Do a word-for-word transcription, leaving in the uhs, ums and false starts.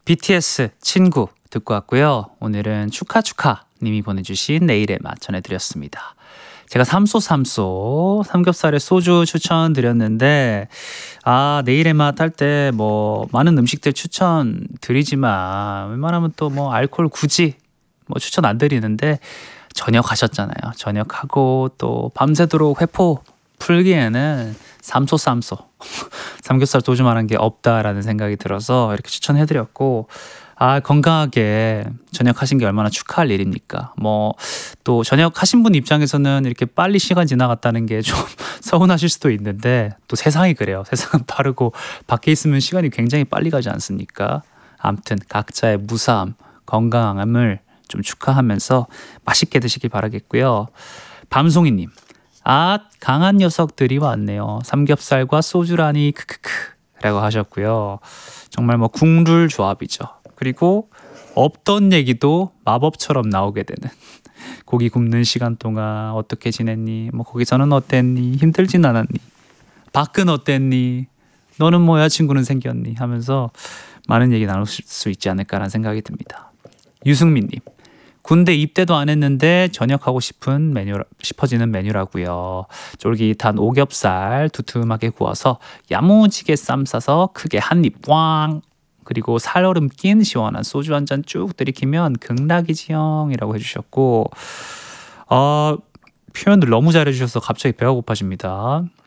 비티에스 친구 듣고 왔고요. 오늘은 축하 축하 님이 보내주신 내일의 맛 전해드렸습니다. 제가 삼소삼소 삼겹살에 소주 추천드렸는데 아 내일의 맛 할 때 뭐 많은 음식들 추천드리지만 웬만하면 또 뭐 알코올 굳이 뭐 추천 안 드리는데 저녁 하셨잖아요. 저녁하고 또 밤새도록 회포 풀기에는 삼소삼소 삼겹살 소주만한 게 없다라는 생각이 들어서 이렇게 추천해드렸고 아 건강하게 저녁하신 게 얼마나 축하할 일입니까. 뭐 또 저녁하신 분 입장에서는 이렇게 빨리 시간 지나갔다는 게 좀 서운하실 수도 있는데 또 세상이 그래요. 세상은 빠르고 밖에 있으면 시간이 굉장히 빨리 가지 않습니까. 아무튼 각자의 무사함 건강함을 좀 축하하면서 맛있게 드시길 바라겠고요. 밤송이님 아 강한 녀석들이 왔네요. 삼겹살과 소주라니 크크크 라고 하셨고요. 정말 뭐 국룰 조합이죠. 그리고 없던 얘기도 마법처럼 나오게 되는 고기 굽는 시간 동안 어떻게 지냈니? 뭐 거기서는 어땠니? 힘들진 않았니? 밖은 어땠니? 너는 뭐야 친구는 생겼니? 하면서 많은 얘기 나눌 수 있지 않을까라는 생각이 듭니다. 유승민님 군대 입대도 안 했는데 저녁하고 싶은 메뉴 싶어지는 메뉴라고요. 쫄깃한 오겹살 두툼하게 구워서 야무지게 쌈 싸서 크게 한 입 왕. 그리고 살얼음 낀 시원한 소주 한 잔 쭉 들이키면 극락이지형이라고 해주셨고 어, 표현들 너무 잘해주셔서 갑자기 배가 고파집니다.